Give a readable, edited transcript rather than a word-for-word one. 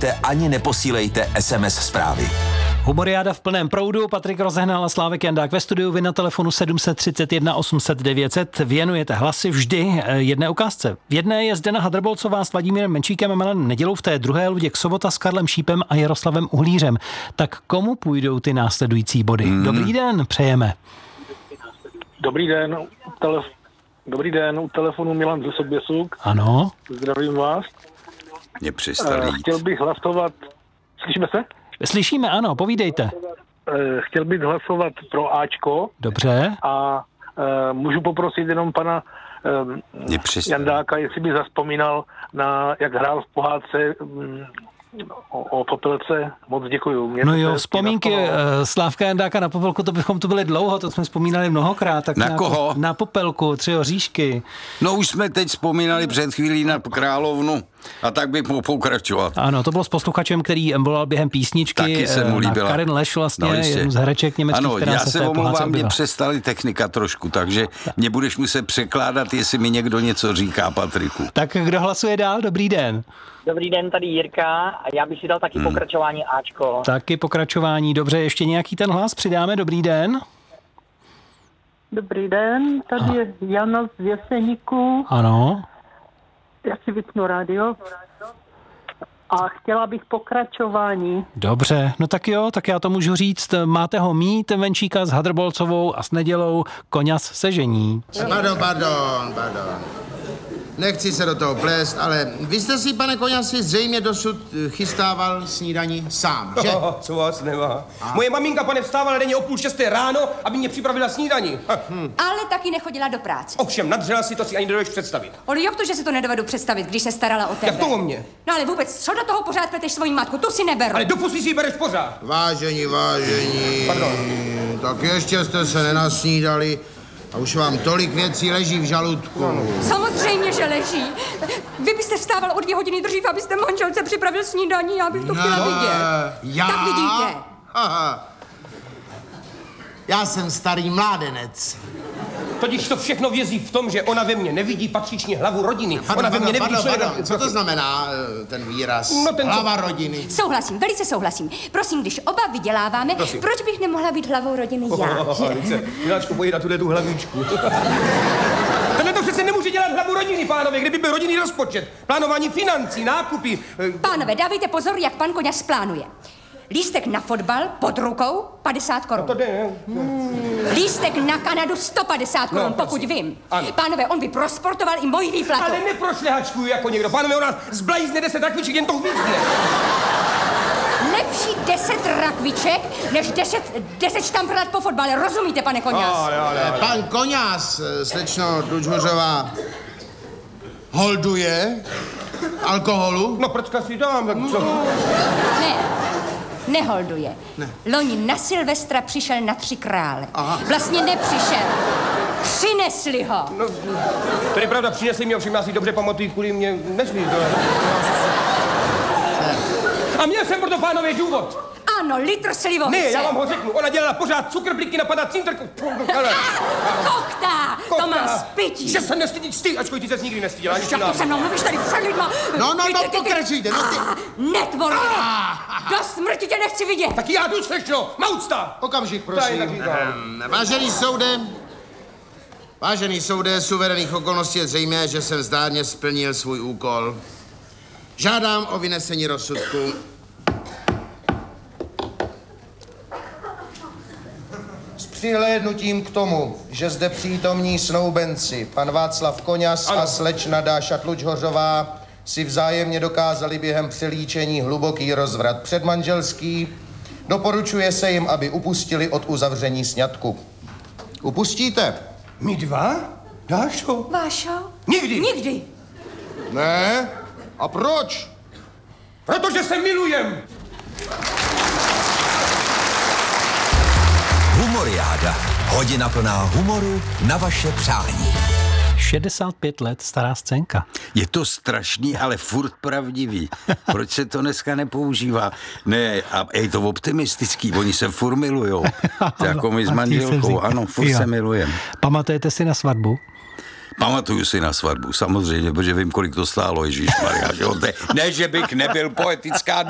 nevolejte ani neposílejte SMS zprávy. Humoriáda v plném proudu, Patrik Rozehnal a Slávek Jandák ve studiu, vy na telefonu 731 800 900 věnujete hlasy vždy jedné ukázce. V jedné je Zdena Hadrbolcová s Vladimírem Menšíkem a Milanem Nedělou, v té druhé Luděk Sobota s Karlem Šípem a Jaroslavem Uhlířem. Tak komu půjdou ty následující body? Dobrý den, přejeme. Dobrý den, u telefonu Milan ze Soběsuk. Ano. Zdravím vás. Mě přestali jít. Chtěl bych hlasovat, slyšíme se? Slyšíme, ano, povídejte. Chtěl bych hlasovat pro Ačko. Dobře. A můžu poprosit jenom pana Jandáka, jestli by zazpomínal na, jak hrál v pohádce o Popelce. Moc děkuju. No jo, vzpomínky Slávka Jandáka na Popelku, to bychom tu byli dlouho, to jsme vzpomínali mnohokrát. Tak na koho? Na Popelku, 3 oříšky. No už jsme teď vzpomínali před chvílí na Královnu a tak bych mohl pokračovat. Ano, to bylo s posluchačem, který volal během písničky. Taky se mu líbila. Karin Leš vlastně, jednu z hereček německých, ano, která já se se omlouvám, mě přestali technika trošku, takže mě budeš muset překládat, jestli mi někdo něco říká, Patriku. Tak kdo hlasuje dál? Dobrý den. Dobrý den, tady Jirka a já bych si dal taky pokračování Ačko. Taky pokračování, dobře, ještě nějaký ten hlas přidáme, dobrý den. Dobrý den, tady je Jana z Jeseníku. Ano. Já si vypnu rádio. A chtěla bych pokračování. Dobře, no tak jo, tak já to můžu říct. Máte ho mít, Menšíka s Hadrbolcovou a s Nedělou, Koňas se žení. Pardon. Nechci se do toho plést, ale vy jste si, pane Koňasi, zřejmě dosud chystával snídani sám, že? Co vás nemá. Moje maminka, pane, vstávala denně o 5:30 ráno, aby mě připravila snídani. Ale taky nechodila do práce. Ovšem, nadřela si, to si ani nedovedeš představit. Ale jak to, že si to nedovedu představit, když se starala o tebe? Jak to o mě? No ale vůbec, co do toho pořád pleteš svoji matku, tu si neberu. Ale do pusy si ji bereš pořád. Vážení. Pardon. Tak ještě jste se nenasnídali a už vám tolik věcí leží v žaludku. Samozřejmě, že leží. Vy byste vstával o 2 hodiny dřív, abyste manželce připravil snídaní, já bych to chtěla vidět. Já? Tak vidíte. Aha. Já jsem starý mládenec. Totiž to všechno vězí v tom, že ona ve mně nevidí patřičně hlavu rodiny. Ona ve mně nevidí člověka. Co to znamená ten výraz? Hlava rodiny. Souhlasím, velice souhlasím. Prosím, když oba vyděláváme, proč bych nemohla být hlavou rodiny já? Miláčku, pojď na tu hlavičku. Tohle to přece nemůže dělat hlavu rodiny, pánové, kdyby byl rodinný rozpočet. Plánování financí, nákupy. Pánové, dávejte pozor, jak pan Koňas plánuje. Lístek na fotbal pod rukou 50 korun. No to jde, Lístek na Kanadu 150 korun, pokud vím. Ano. Pánové, on by prosportoval i moji výplatu. Ale neprošlehačkuju jako někdo. Pánové, on nás zblajzne 10 rakviček, jen to uvízne. Lepší 10 rakviček, než 10 štamprlat po fotbale. Rozumíte, pane Koňas? Ale. Pan Koňas, slečno Dužhořová, holduje alkoholu? No proč si dám, tak co? Neholduje. Ne. Loni na Silvestra přišel na 3 krále. Aha. Vlastně nepřišel. Přinesli ho. No, to je pravda, přinesli mě, ovšem já si dobře pamatuju, kvůli mě nešli. A měl jsem proto, pánové, důvod. Ano, litr slivovice. Ne, já vám ho řeknu. Ona dělala pořád cukrbliky, napadá cintrku. Koktá, to má spití. Že se nestydíš ty, ačkoliv ty ses nikdy nestyděla. Jak to se mnou mluvíš tady před lidma? No, pokračujte. Netvorně. Do smrti tě nechci vidět. Tak já jdu, slečno, maucta. Okamžik, prosím. Vážený soude, suverénních okolností je zřejmé, že jsem zdárně splnil svůj úkol. Žádám o vynesení rozsudku. S přihlédnutím k tomu, že zde přítomní snoubenci, pan Václav Koňas a slečna Dáša Tlučhořová, si vzájemně dokázali během přelíčení hluboký rozvrat předmanželský, doporučuje se jim, aby upustili od uzavření sňatku. Upustíte? My dva? Dášo? Vášo? Nikdy. Ne? A proč? Protože se milujem. Humoriáda. Hodina plná humoru na vaše přání. 65 let stará scénka. Je to strašný, ale furt pravdivý. Proč se to dneska nepoužívá? Ne, a je to optimistický, oni se furt milujou. Jako my s manželkou, ano, furt se milujeme. Pamatujete si na svatbu? Pamatuju si na svatbu, samozřejmě, protože vím, kolik to stálo, ježišmarja. Ne, že bych nebyl poetická